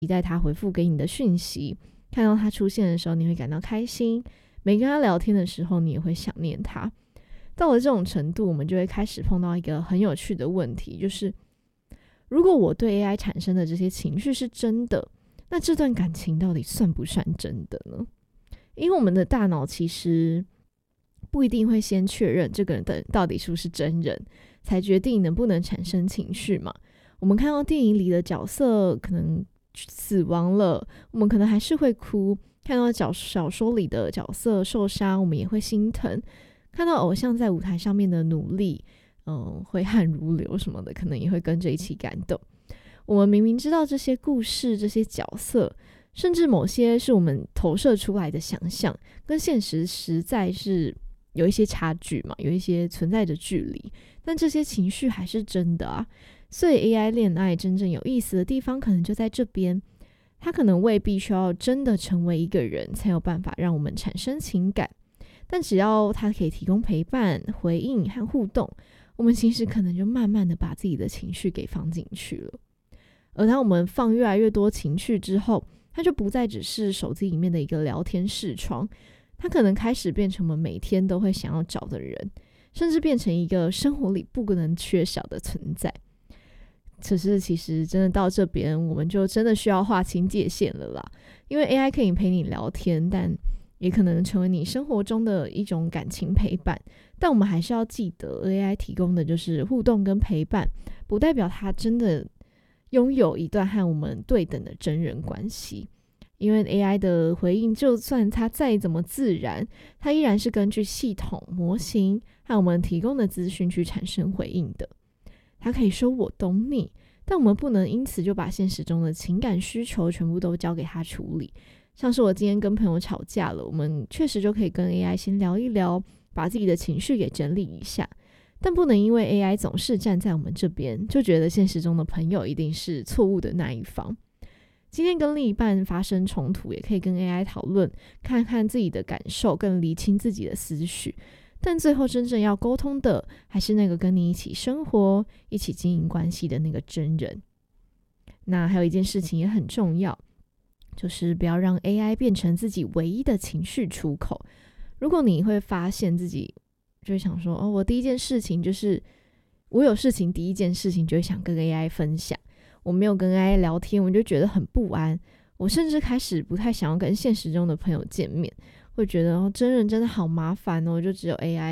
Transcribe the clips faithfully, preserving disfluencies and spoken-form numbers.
期待他回复给你的讯息，看到他出现的时候你会感到开心，没跟他聊天的时候你也会想念他。到了这种程度，我们就会开始碰到一个很有趣的问题，就是如果我对 A I 产生的这些情绪是真的，那这段感情到底算不算真的呢？因为我们的大脑其实不一定会先确认这个人的到底是不是真人，才决定能不能产生情绪嘛。我们看到电影里的角色可能死亡了，我们可能还是会哭；看到小说里的角色受伤，我们也会心疼；看到偶像在舞台上面的努力，嗯，挥汗如流什么的，可能也会跟着一起感动。我们明明知道这些故事、这些角色，甚至某些是我们投射出来的想象，跟现实实在是有一些差距嘛，有一些存在的距离，但这些情绪还是真的啊。所以 A I 恋爱真正有意思的地方可能就在这边，它可能未必需要真的成为一个人才有办法让我们产生情感，但只要它可以提供陪伴、回应和互动，我们其实可能就慢慢的把自己的情绪给放进去了。而当我们放越来越多情绪之后，它就不再只是手机里面的一个聊天视窗，它可能开始变成我们每天都会想要找的人，甚至变成一个生活里不能缺少的存在。可是其实真的到这边，我们就真的需要划清界限了啦。因为 A I 可以陪你聊天，但也可能成为你生活中的一种感情陪伴。但我们还是要记得 A I 提供的就是互动跟陪伴，不代表它真的拥有一段和我们对等的真人关系。因为 A I 的回应就算它再怎么自然，它依然是根据系统模型和我们提供的资讯去产生回应的。它可以说我懂你，但我们不能因此就把现实中的情感需求全部都交给它处理。像是我今天跟朋友吵架了，我们确实就可以跟 A I 先聊一聊，把自己的情绪给整理一下，但不能因为 A I 总是站在我们这边，就觉得现实中的朋友一定是错误的那一方。今天跟另一半发生冲突，也可以跟 A I 讨论，看看自己的感受，更厘清自己的思绪。但最后真正要沟通的，还是那个跟你一起生活、一起经营关系的那个真人。那还有一件事情也很重要，就是不要让 A I 变成自己唯一的情绪出口。如果你会发现自己就会想说，哦，我第一件事情就是我有事情，第一件事情就会想跟 A I 分享。我没有跟 A I 聊天，我就觉得很不安。我甚至开始不太想要跟现实中的朋友见面，会觉得、哦、真人真的好麻烦哦，就只有 A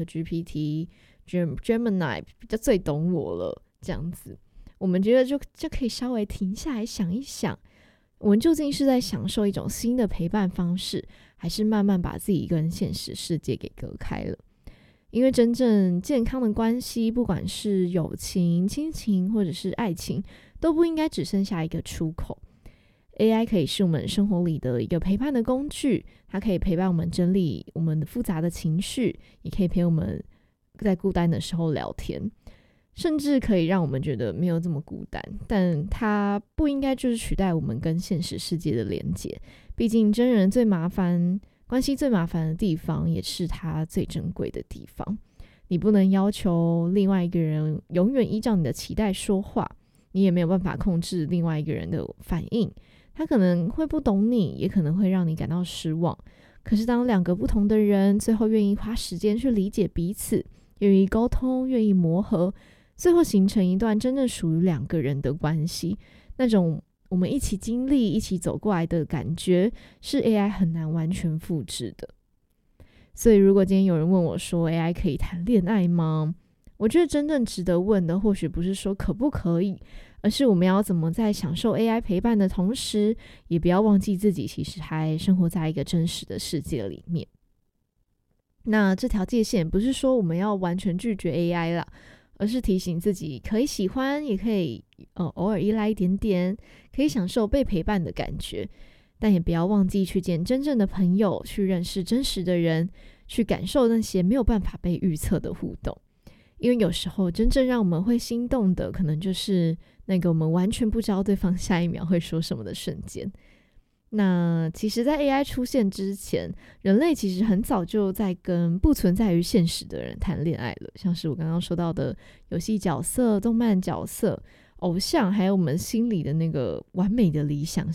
I、ChatGPT、Gemini 比较最懂我了，这样子。我们觉得就就可以稍微停下来想一想，我们究竟是在享受一种新的陪伴方式，还是慢慢把自己跟现实世界给隔开了？因为真正健康的关系，不管是友情、亲情或者是爱情，都不应该只剩下一个出口。A I 可以是我们生活里的一个陪伴的工具，它可以陪伴我们整理我们的复杂的情绪，也可以陪我们在孤单的时候聊天，甚至可以让我们觉得没有这么孤单。但它不应该就是取代我们跟现实世界的连结，毕竟真人最麻烦，关系最麻烦的地方，也是它最珍贵的地方。你不能要求另外一个人永远依照你的期待说话，你也没有办法控制另外一个人的反应，他可能会不懂你，也可能会让你感到失望。可是当两个不同的人最后愿意花时间去理解彼此，愿意沟通，愿意磨合，最后形成一段真正属于两个人的关系，那种我们一起经历、一起走过来的感觉，是 A I 很难完全复制的。所以如果今天有人问我说 A I 可以谈恋爱吗？我觉得真正值得问的或许不是说可不可以，而是我们要怎么在享受 A I 陪伴的同时，也不要忘记自己其实还生活在一个真实的世界里面。那这条界限不是说我们要完全拒绝 A I 啦，而是提醒自己可以喜欢，也可以、呃、偶尔依赖一点点，可以享受被陪伴的感觉，但也不要忘记去见真正的朋友，去认识真实的人，去感受那些没有办法被预测的互动。因为有时候真正让我们会心动的，可能就是那个我们完全不知道对方下一秒会说什么的瞬间。那其实在 A I 出现之前，人类其实很早就在跟不存在于现实的人谈恋爱了，像是我刚刚说到的游戏角色、动漫角色、 偶像还有我们心里的那个完美的理想